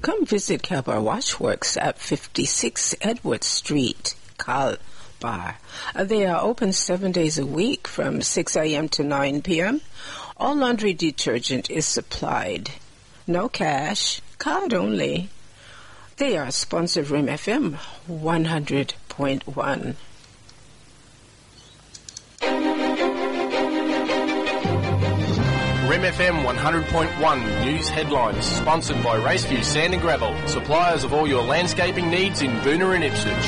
Come visit Kelbar Washworks at 56 Edward Street, Kalbar. They are open 7 days a week from 6 a.m. to 9 p.m. All laundry detergent is supplied. No cash, card only. They are a sponsor of Rim FM 100.1. Rim FM 100.1 News Headlines, sponsored by Raceview Sand and Gravel, suppliers of all your landscaping needs in Boonah and Ipswich.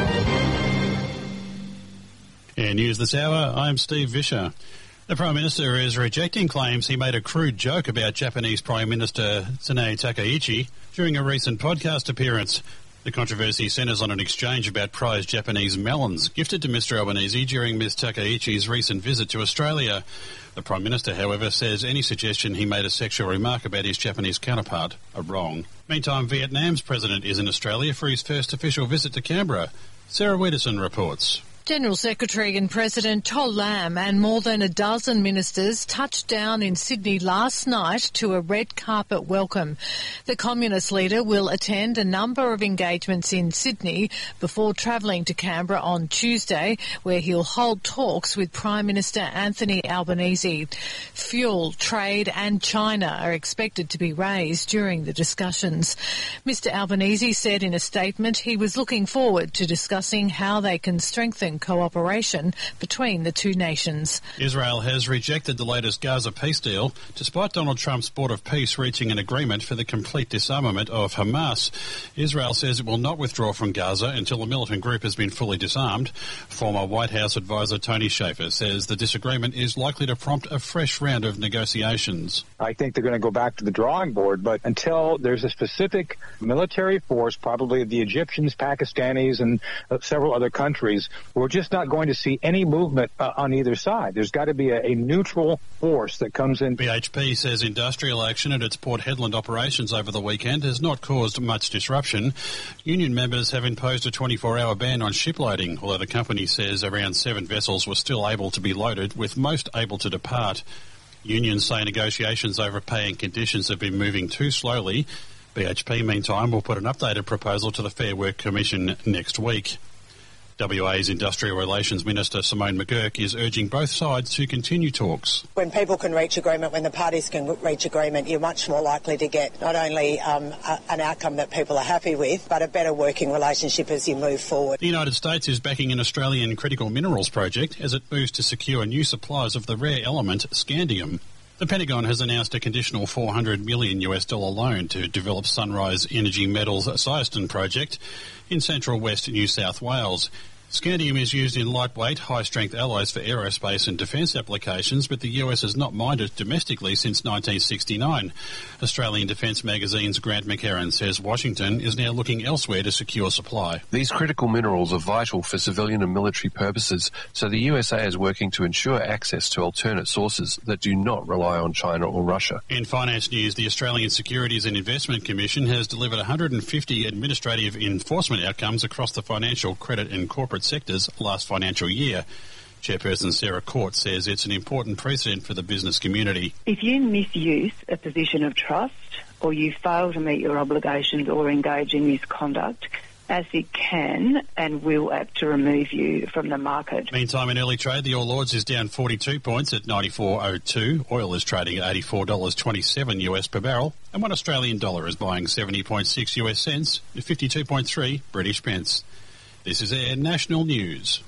Yeah, news this hour, I'm Steve Vischer. The Prime Minister is rejecting claims he made a crude joke about Japanese Prime Minister Tsunei Takaichi during a recent podcast appearance. The controversy centres on an exchange about prized Japanese melons gifted to Mr Albanese during Ms Takaichi's recent visit to Australia. The Prime Minister, however, says any suggestion he made a sexual remark about his Japanese counterpart are wrong. Meantime, Vietnam's president is in Australia for his first official visit to Canberra. Sarah Widdowson reports. General Secretary and President Toh Lam and more than a dozen ministers touched down in Sydney last night to a red carpet welcome. The Communist leader will attend a number of engagements in Sydney before travelling to Canberra on Tuesday, where he'll hold talks with Prime Minister Anthony Albanese. Fuel, trade and China are expected to be raised during the discussions. Mr Albanese said in a statement he was looking forward to discussing how they can strengthen cooperation between the two nations. Israel has rejected the latest Gaza peace deal, despite Donald Trump's Board of Peace reaching an agreement for the complete disarmament of Hamas. Israel says it will not withdraw from Gaza until the militant group has been fully disarmed. Former White House advisor Tony Shaffer says the disagreement is likely to prompt a fresh round of negotiations. I think they're going to go back to the drawing board, but until there's a specific military force, probably the Egyptians, Pakistanis, and several other countries, we're just not going to see any movement on either side. There's got to be a neutral force that comes in. BHP says industrial action at its Port Hedland operations over the weekend has not caused much disruption. Union members have imposed a 24-hour ban on shiploading, although the company says around 7 vessels were still able to be loaded, with most able to depart. Unions say negotiations over pay and conditions have been moving too slowly. BHP, meantime, will put an updated proposal to the Fair Work Commission next week. WA's Industrial Relations Minister Simone McGurk is urging both sides to continue talks. When people can reach agreement, when the parties can reach agreement, you're much more likely to get not only an outcome that people are happy with, but a better working relationship as you move forward. The United States is backing an Australian critical minerals project as it moves to secure new supplies of the rare element scandium. The Pentagon has announced a conditional $400 million loan to develop Sunrise Energy Metals' Cyeston project in central west New South Wales. Scandium is used in lightweight, high-strength alloys for aerospace and defence applications, but the US has not mined it domestically since 1969. Australian Defence Magazine's Grant McHerron says Washington is now looking elsewhere to secure supply. These critical minerals are vital for civilian and military purposes, so the USA is working to ensure access to alternate sources that do not rely on China or Russia. In finance news, the Australian Securities and Investment Commission has delivered 150 administrative enforcement outcomes across the financial, credit and corporate sectors last financial year. Chairperson Sarah Court says it's an important precedent for the business community. If you misuse a position of trust or you fail to meet your obligations or engage in misconduct, ASIC can and will act to remove you from the market. Meantime, in early trade, the All Ords is down 42 points at 94.02. Oil is trading at $84.27 US per barrel, and 1 Australian dollar is buying 70.6 US cents at 52.3 British pence. This is Air National News.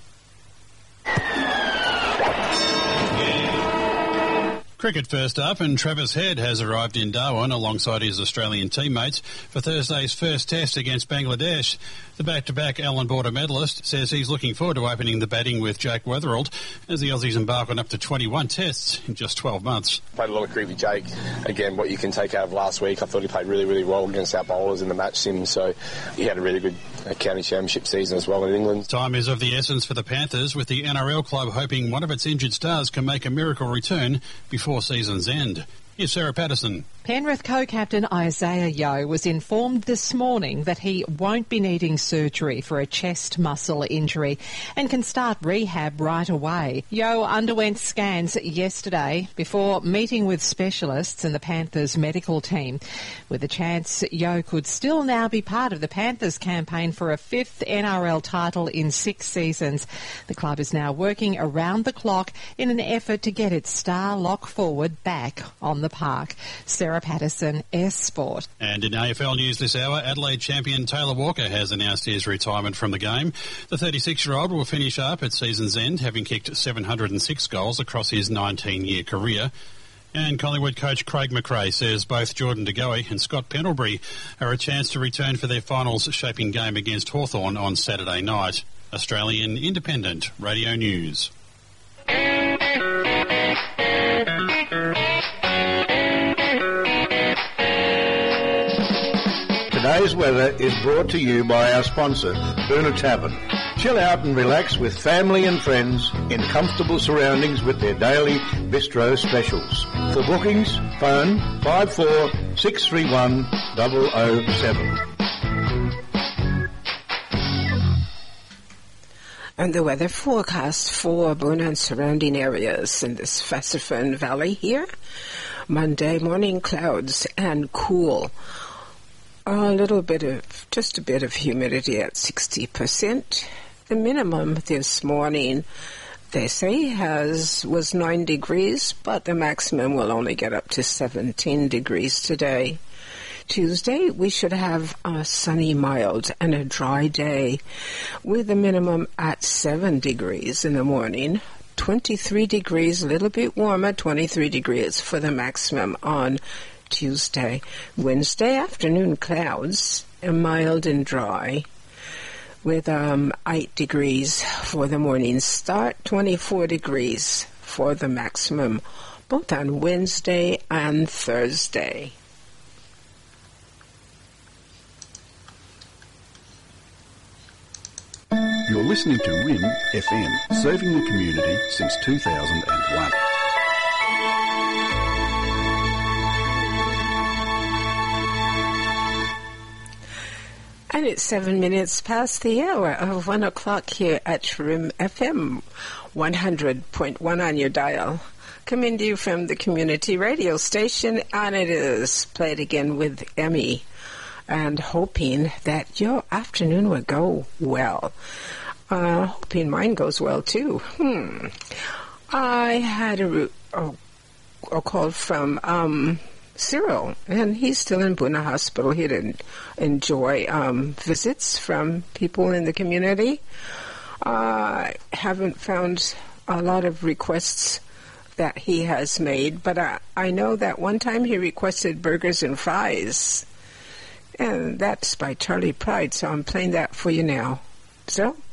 Cricket first up, and Travis Head has arrived in Darwin alongside his Australian teammates for Thursday's first test against Bangladesh. The back-to-back Allan Border medalist says he's looking forward to opening the batting with Jake Weatherald as the Aussies embark on up to 21 tests in just 12 months. Played a lot of cricket with Jake. Again, what you can take out of last week, I thought he played really, really well against our bowlers in the match sim, so he had a really good county championship season as well in England. Time is of the essence for the Panthers, with the NRL club hoping one of its injured stars can make a miracle return before season's end. Here's Sarah Patterson. Penrith co-captain Isaiah Yeo was informed this morning that he won't be needing surgery for a chest muscle injury and can start rehab right away. Yeo underwent scans yesterday before meeting with specialists and the Panthers medical team. With a chance, Yeo could still now be part of the Panthers campaign for a 5th NRL title in 6 seasons. The club is now working around the clock in an effort to get its star lock forward back on the park. Sarah Patterson, S-Sport. And in AFL news this hour, Adelaide champion Taylor Walker has announced his retirement from the game. The 36-year-old will finish up at season's end, having kicked 706 goals across his 19-year career. And Collingwood coach Craig McRae says both Jordan De Goey and Scott Pendlebury are a chance to return for their finals shaping game against Hawthorn on Saturday night. Australian Independent Radio News. Today's weather is brought to you by our sponsor, Boonah Tavern. Chill out and relax with family and friends in comfortable surroundings with their daily bistro specials. For bookings, phone 54 631 007. And the weather forecast for Boonah and surrounding areas in this Fassifern Valley here. Monday morning, clouds and cool. Just a bit of humidity at 60%. The minimum this morning, they say, was 9 degrees, but the maximum will only get up to 17 degrees today. Tuesday, we should have a sunny, mild, and a dry day, with the minimum at 7 degrees in the morning. 23 degrees, a little bit warmer, 23 degrees for the maximum on Tuesday. Wednesday afternoon, clouds, mild and dry, with 8 degrees for the morning start, 24 degrees for the maximum, both on Wednesday and Thursday. You're listening to Rim FM, serving the community since 2001. And it's 7 minutes past the hour of 1 o'clock here at Rim FM 100.1 on your dial. Coming to you from the community radio station, and it is played again with Emmy. And hoping that your afternoon will go well. Hoping mine goes well too. I had a call from Cyril, and he's still in Boonah Hospital. He didn't enjoy visits from people in the community. I haven't found a lot of requests that he has made, but I know that one time he requested burgers and fries. And that's by Charlie Pride, so I'm playing that for you now. So,